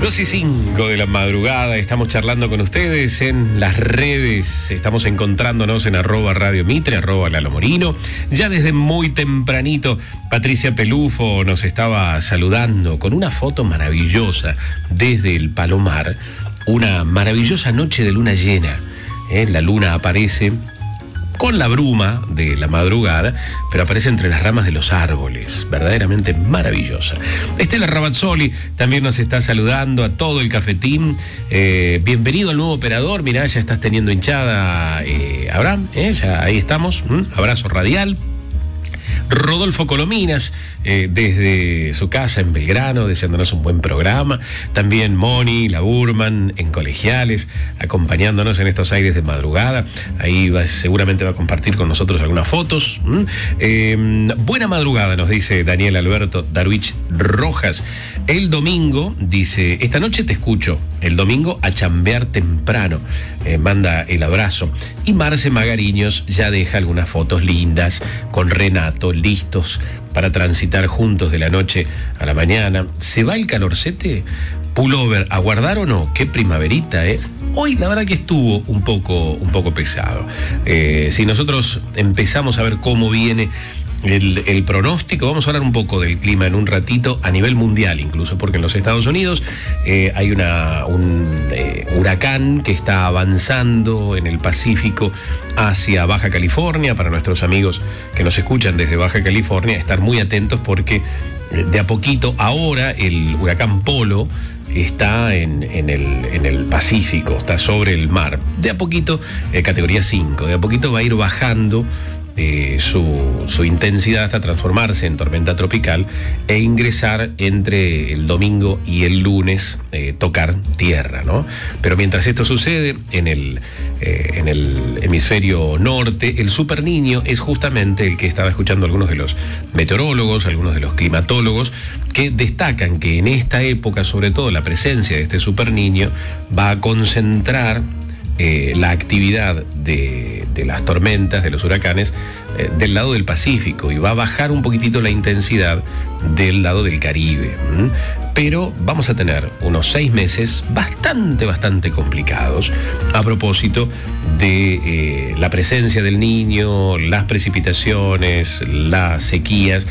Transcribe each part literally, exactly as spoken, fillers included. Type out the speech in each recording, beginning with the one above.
dos y cinco de la madrugada, estamos charlando con ustedes en las redes, estamos encontrándonos en arroba Radio Mitre, arroba Lalo Morino. Ya desde muy tempranito, Patricia Pelufo nos estaba saludando con una foto maravillosa desde el Palomar, una maravillosa noche de luna llena. ¿eh? La luna aparece con la bruma de la madrugada, pero aparece entre las ramas de los árboles, verdaderamente maravillosa. Estela Rabazzoli también nos está saludando, a todo el cafetín. Eh, bienvenido al nuevo operador, mirá, ya estás teniendo hinchada, eh, Abraham, eh, ya ahí estamos, ¿Mm? Abrazo radial. Rodolfo Colominas, eh, desde su casa en Belgrano, deseándonos un buen programa. También Moni, la Burman, en Colegiales, acompañándonos en estos aires de madrugada. Ahí va, seguramente va a compartir con nosotros algunas fotos. ¿Mm? Eh, buena madrugada, nos dice Daniel Alberto Darwich Rojas. El domingo, dice, esta noche te escucho. El domingo a chambear temprano. Eh, manda el abrazo. Y Marce Magariños ya deja algunas fotos lindas con Renato, listos para transitar juntos de la noche a la mañana. ¿Se va el calorcete? Pullover, ¿a guardar o no? Qué primaverita, ¿eh? Hoy la verdad que estuvo un poco, un poco pesado. Eh, si nosotros empezamos a ver cómo viene El, el pronóstico, vamos a hablar un poco del clima en un ratito, a nivel mundial incluso, porque en los Estados Unidos eh, hay una, un eh, huracán que está avanzando en el Pacífico hacia Baja California. Para nuestros amigos que nos escuchan desde Baja California, estar muy atentos porque eh, de a poquito, ahora el huracán Polo está en, en, el, en el Pacífico, está sobre el mar, de a poquito, eh, categoría cinco, de a poquito va a ir bajando Eh, su, su intensidad hasta transformarse en tormenta tropical e ingresar entre el domingo y el lunes, eh, tocar tierra, ¿no? Pero mientras esto sucede en el, eh, en el hemisferio norte, el Super Niño es justamente el que estaba escuchando algunos de los meteorólogos, algunos de los climatólogos, que destacan que en esta época, sobre todo, la presencia de este Super Niño va a concentrar Eh, la actividad de, de las tormentas, de los huracanes, eh, del lado del Pacífico, y va a bajar un poquitito la intensidad del lado del Caribe. ¿Mm? Pero vamos a tener unos seis meses bastante, bastante complicados a propósito de eh, la presencia del Niño, las precipitaciones, las sequías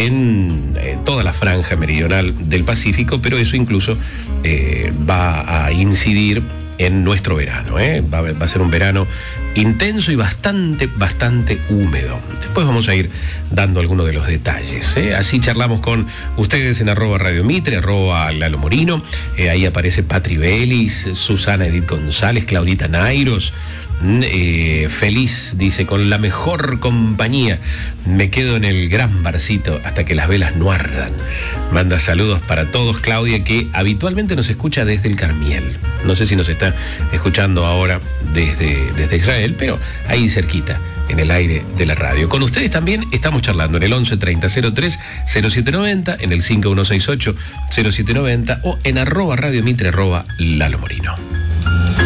en eh, toda la franja meridional del Pacífico, pero eso incluso eh, va a incidir en nuestro verano, ¿eh? Va, va a ser un verano intenso y bastante, bastante húmedo. Después vamos a ir dando algunos de los detalles, ¿eh? Así charlamos con ustedes en arroba Radio Mitre, arroba Lalo Morino. Eh, ahí aparece Patri Belis, Susana Edith González, Claudita Nairos. Eh, feliz, dice, con la mejor compañía. Me quedo en el gran barcito hasta que las velas no ardan. Manda saludos para todos, Claudia, que habitualmente nos escucha desde el Carmiel. No sé si nos está escuchando ahora desde, desde Israel, pero ahí cerquita, en el aire de la radio. Con ustedes también estamos charlando en el once treinta cero tres cero siete noventa, en el cinco uno seis ocho cero siete noventa o en arroba Radio Mitre, arroba Lalo Morino.